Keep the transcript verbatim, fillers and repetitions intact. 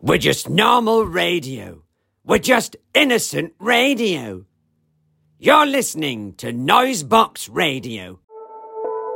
We're just normal radio. We're just innocent radio. You're listening to Noisebox Radio.